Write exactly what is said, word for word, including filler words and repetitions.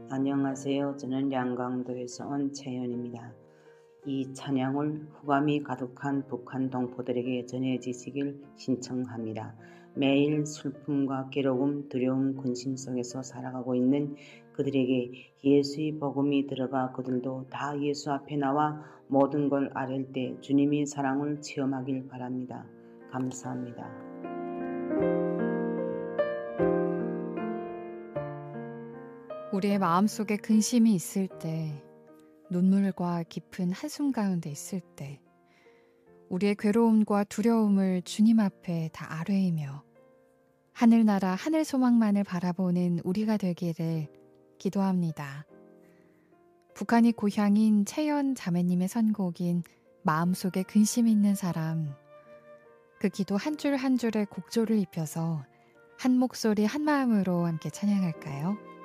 안녕하세요. 저는 양강도에서 온 채연입니다. 이 찬양을 후감이 가득한 북한 동포들에게 전해지시길 신청합니다. 매일 슬픔과 괴로움, 두려움, 근심 속에서 살아가고 있는 그들에게 예수의 복음이 들어가 그들도 다 예수 앞에 나와 모든 걸 아뢰 때 주님의 사랑을 체험하길 바랍니다. 감사합니다. 우리의 마음속에 근심이 있을 때, 눈물과 깊은 한숨 가운데 있을 때, 우리의 괴로움과 두려움을 주님 앞에 다 아뢰이며 하늘나라 하늘 소망만을 바라보는 우리가 되기를 기도합니다. 북한이 고향인 채연 자매님의 선곡인 마음속에 근심 있는 사람, 그 기도 한 줄 한 줄에 곡조를 입혀서 한 목소리 한 마음으로 함께 찬양할까요?